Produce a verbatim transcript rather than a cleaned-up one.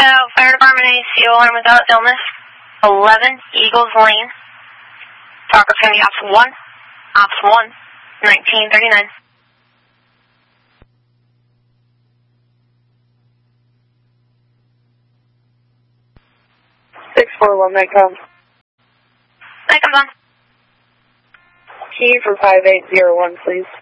Uh, Fire Department A C O alarm without illness. eleven Eagles Lane. Talker's going to be Ops one. Ops one. nineteen thirty-nine. six four one, night comes. Night comes on. Key for five eight zero one, please.